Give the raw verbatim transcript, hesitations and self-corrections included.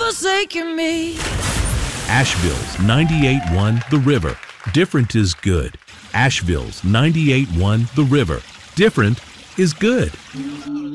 forsaken me. Asheville's ninety-eight point one The River. Different is good. Asheville's ninety-eight point one The River. Different is good.